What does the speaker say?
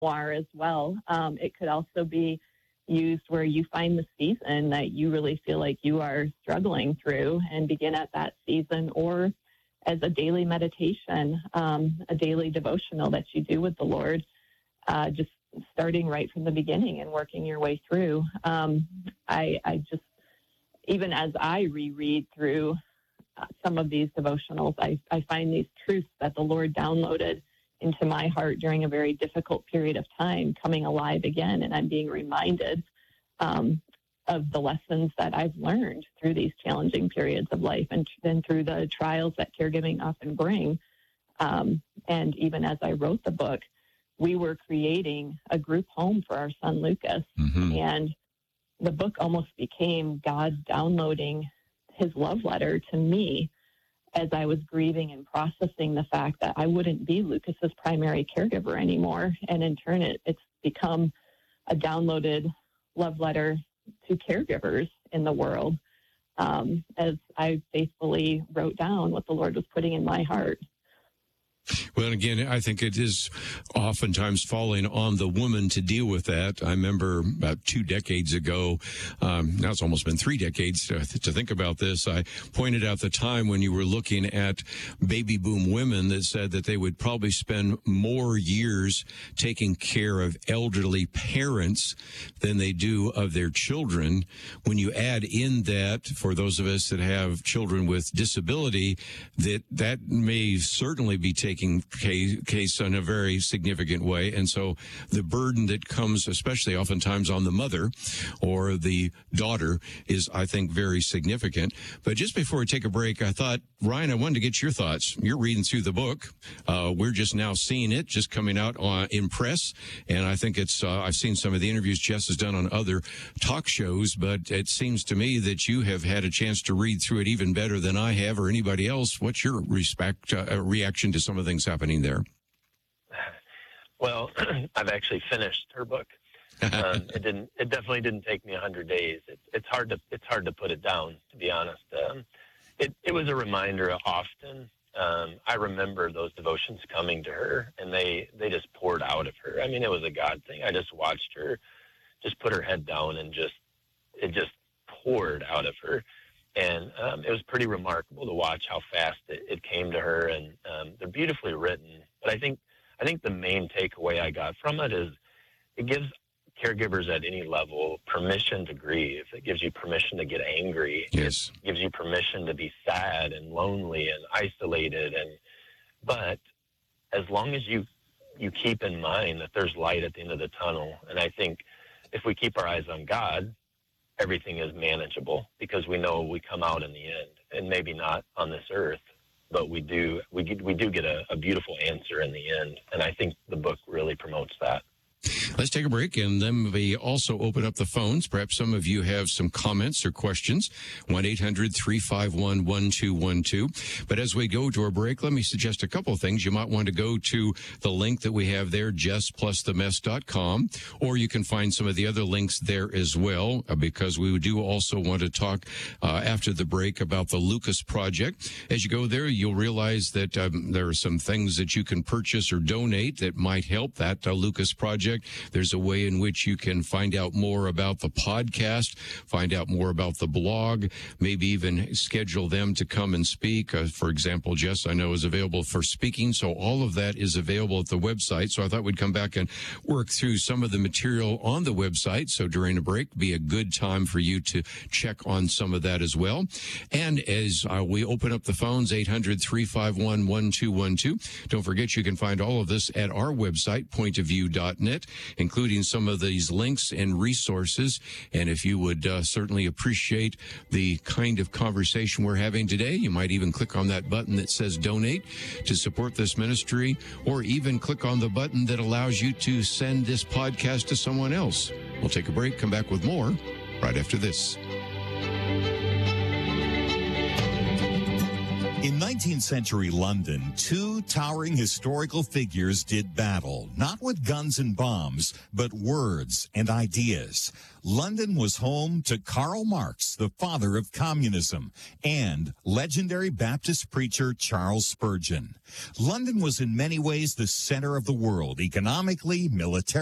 memoir as well. It could also be used where you find the season that you really feel like you are struggling through and begin at that season, or as a daily meditation, a daily devotional that you do with the Lord, just starting right from the beginning and working your way through. I just, even as I reread through some of these devotionals, I find these truths that the Lord downloaded into my heart during a very difficult period of time coming alive again, and I'm being reminded of the lessons that I've learned through these challenging periods of life and through the trials that caregiving often bring. And even as I wrote the book, we were creating a group home for our son, Lucas. Mm-hmm. And the book almost became God downloading his love letter to me as I was grieving and processing the fact that I wouldn't be Lucas's primary caregiver anymore. And in turn, it's become a downloaded love letter to caregivers in the world, as I faithfully wrote down what the Lord was putting in my heart. Well, again, I think it is oftentimes falling on the woman to deal with that. I remember about 2 decades ago, now it's almost been 3 decades to think about this. I pointed out the time when you were looking at baby boom women that said that they would probably spend more years taking care of elderly parents than they do of their children. When you add in that, for those of us that have children with disability, that may certainly be taking case in a very significant way. And so the burden that comes, especially oftentimes on the mother or the daughter, is, I think, very significant. But just before we take a break, I thought, Ryan, I wanted to get your thoughts. You're reading through the book. We're just now seeing it, just coming out in press. And I think it's, I've seen some of the interviews Jess has done on other talk shows, but it seems to me that you have had a chance to read through it even better than I have or anybody else. What's your reaction to some of the things happening there? Well, I've actually finished her book. It definitely didn't take me 100 days. It's hard to put it down, to be honest. It was a reminder often. I remember those devotions coming to her, and they just poured out of her. I mean, it was a God thing. I just watched her just put her head down, and it just poured out of her. And it was pretty remarkable to watch how fast it came to her, and they're beautifully written. But I think the main takeaway I got from it is it gives caregivers at any level permission to grieve. It gives you permission to get angry. Yes. It gives you permission to be sad and lonely and isolated. But as long as you keep in mind that there's light at the end of the tunnel, and I think if we keep our eyes on God, everything is manageable, because we know we come out in the end, and maybe not on this earth, but we do get a beautiful answer in the end. And I think the book really promotes that. Let's take a break, and then we also open up the phones. Perhaps some of you have some comments or questions. 1-800-351-1212. But as we go to our break, let me suggest a couple of things. You might want to go to the link that we have there, JessPlusTheMess.com, or you can find some of the other links there as well, because we do also want to talk after the break about the Lucas Project. As you go there, you'll realize that there are some things that you can purchase or donate that might help that Lucas Project. There's a way in which you can find out more about the podcast, find out more about the blog, maybe even schedule them to come and speak. For example, Jess, I know, is available for speaking, so all of that is available at the website. So I thought we'd come back and work through some of the material on the website. So during a break, be a good time for you to check on some of that as well. And as we open up the phones, 800-351-1212. Don't forget, you can find all of this at our website, pointofview.net, including some of these links and resources. And if you would certainly appreciate the kind of conversation we're having today, you might even click on that button that says donate to support this ministry, or even click on the button that allows you to send this podcast to someone else. We'll take a break, come back with more right after this. In 19th century London, two towering historical figures did battle, not with guns and bombs, but words and ideas. London was home to Karl Marx, the father of communism, and legendary Baptist preacher Charles Spurgeon. London was in many ways the center of the world, economically, militarily,